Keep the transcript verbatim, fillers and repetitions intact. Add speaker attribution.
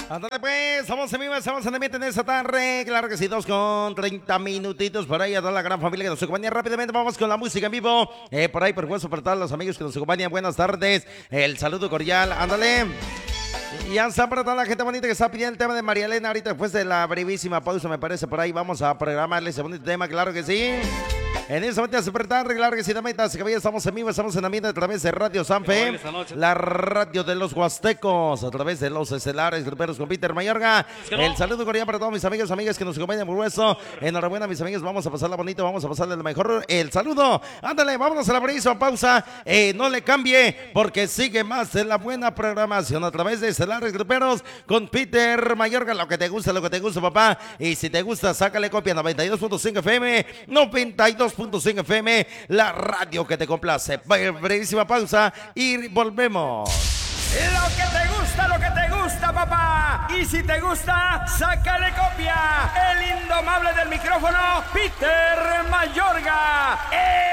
Speaker 1: Ándale pues, estamos en vivo, estamos en ambiente en esta tarde. Claro que sí, dos con treinta minutitos por ahí a toda la gran familia que nos acompaña. Rápidamente vamos con la música en vivo. Eh, por ahí, por supuesto, para todos los amigos que nos acompañan. Buenas tardes, el saludo cordial. Ándale. Y ya está para toda la gente bonita que está pidiendo el tema de María Elena. Ahorita después de la brevísima pausa, me parece, por ahí vamos a programarle ese bonito tema, claro que sí. En ese momento super tarde, claro que sí, damitas y caballeros, estamos en vivo, estamos en ambiente a través de Radio Sanfe, la radio de los Huastecos, a través de los estelares gruperos con Peter Mayorga. El saludo cordial para todos mis amigos, amigas que nos acompañan por supuesto. Enhorabuena, mis amigos, vamos a pasarla bonito, vamos a pasarle lo mejor. El saludo, ándale, vámonos a la brevísima pausa. Eh, no le cambie, porque sigue más de la buena programación a través de estelares gruperos con Peter Mayorga. Lo que te gusta, lo que te gusta, papá. Y si te gusta, sácale copia noventa y dos punto cinco F M, noventa y dos punto cinco F M, la radio que te complace. Brevísima pausa y volvemos.
Speaker 2: Lo que te gusta, lo que te gusta, papá. Y si te gusta, sácale copia. El indomable del micrófono, Peter Mayorga. ¡Eh!